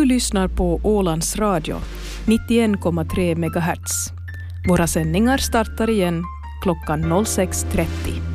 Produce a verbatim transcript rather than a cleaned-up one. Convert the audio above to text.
lyssnar på Ålands Radio, nittioen komma tre megahertz. Våra sändningar startar igen klockan noll sex trettio.